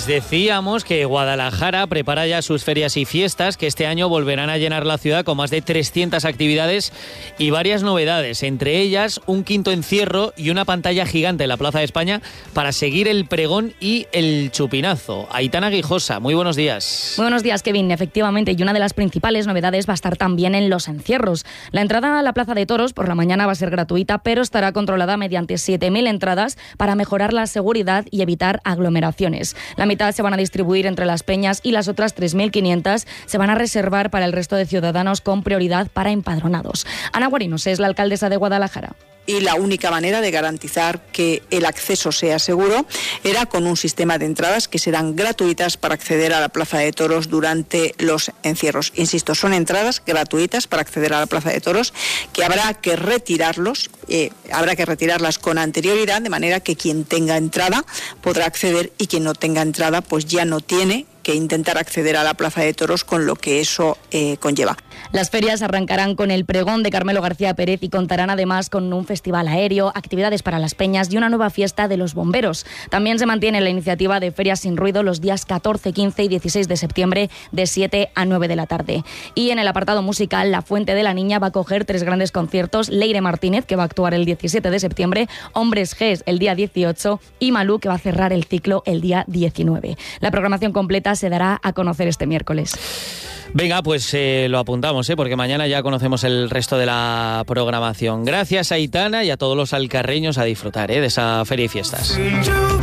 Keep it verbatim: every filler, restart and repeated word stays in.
Pues decíamos que Guadalajara prepara ya sus ferias y fiestas, que este año volverán a llenar la ciudad con más de trescientas actividades y varias novedades, entre ellas un quinto encierro y una pantalla gigante en la Plaza de España para seguir el pregón y el chupinazo. Aitana Guijosa, muy buenos días. Muy buenos días, Kevin. Efectivamente, y una de las principales novedades va a estar también en los encierros. La entrada a la Plaza de Toros por la mañana va a ser gratuita, pero estará controlada mediante siete mil entradas para mejorar la seguridad y evitar aglomeraciones. La mitad se van a distribuir entre las peñas y las otras tres mil quinientas se van a reservar para el resto de ciudadanos con prioridad para empadronados. Ana Guarinos es la alcaldesa de Guadalajara. Y la única manera de garantizar que el acceso sea seguro era con un sistema de entradas que serán gratuitas para acceder a la Plaza de Toros durante los encierros. Insisto, son entradas gratuitas para acceder a la Plaza de Toros que habrá que retirarlos, eh, habrá que retirarlas con anterioridad, de manera que quien tenga entrada podrá acceder y quien no tenga entrada pues ya no tiene que intentar acceder a la Plaza de Toros con lo que eso eh, conlleva. Las ferias arrancarán con el pregón de Carmelo García Pérez y contarán además con un festival aéreo, actividades para las peñas y una nueva fiesta de los bomberos. También se mantiene la iniciativa de Ferias sin Ruido los días catorce, quince y dieciséis de septiembre de siete a nueve de la tarde. Y en el apartado musical, La Fuente de la Niña va a coger tres grandes conciertos: Leire Martínez, que va a actuar el diecisiete de septiembre, Hombres G el día dieciocho y Malú, que va a cerrar el ciclo el día diecinueve. La programación completa se dará a conocer este miércoles. Venga, pues eh, lo apuntamos, ¿eh? porque mañana ya conocemos el resto de la programación. Gracias, Aitana, y a todos los alcarreños a disfrutar ¿eh? de esa feria y fiestas.